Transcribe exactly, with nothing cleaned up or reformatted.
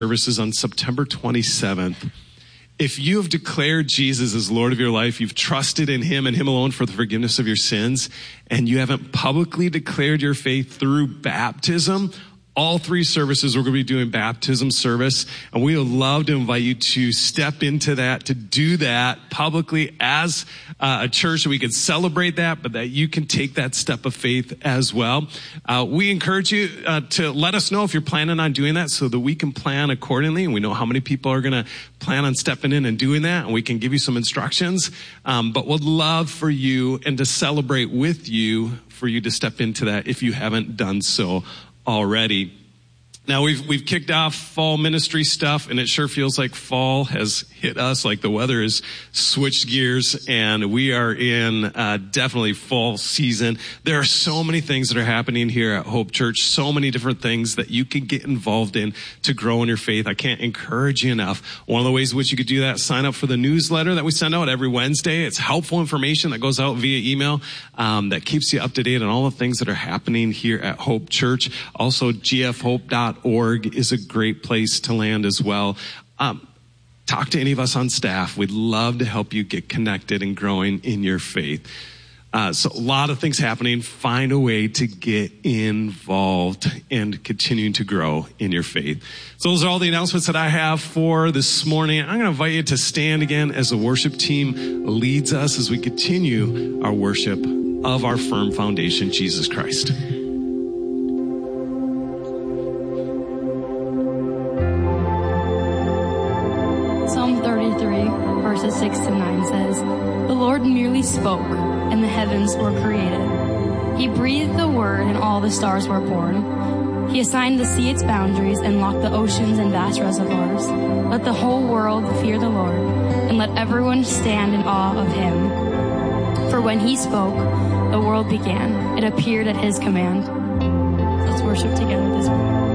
services on September twenty-seventh. If you have declared Jesus as Lord of your life, you've trusted in him and him alone for the forgiveness of your sins, and you haven't publicly declared your faith through baptism, all three services, we're going to be doing baptism service, and we would love to invite you to step into that, to do that publicly as uh, a church, so we can celebrate that, but that you can take that step of faith as well. Uh, we encourage you uh, to let us know if you're planning on doing that so that we can plan accordingly, and we know how many people are going to plan on stepping in and doing that, and we can give you some instructions. Um, but we'd love for you and to celebrate with you for you to step into that if you haven't done so already. Now we've we've kicked off fall ministry stuff, and it sure feels like fall has hit us, like the weather has switched gears, and we are in uh, definitely fall season. There are so many things that are happening here at Hope Church, so many different things that you can get involved in to grow in your faith. I can't encourage you enough. One of the ways in which you could do that, sign up for the newsletter that we send out every Wednesday. It's helpful information that goes out via email um, that keeps you up to date on all the things that are happening here at Hope Church. Also, g f hope dot org is a great place to land as well. Um, talk to any of us on staff. We'd love to help you get connected and growing in your faith. Uh, so a lot of things happening. Find a way to get involved and continuing to grow in your faith. So those are all the announcements that I have for this morning. I'm going to invite you to stand again as the worship team leads us as we continue our worship of our firm foundation, Jesus Christ. Verses six to nine says, "The Lord merely spoke, and the heavens were created. He breathed the word, and all the stars were born. He assigned the sea its boundaries and locked the oceans in vast reservoirs. Let the whole world fear the Lord, and let everyone stand in awe of him. For when he spoke, the world began. It appeared at his command." Let's worship together this morning.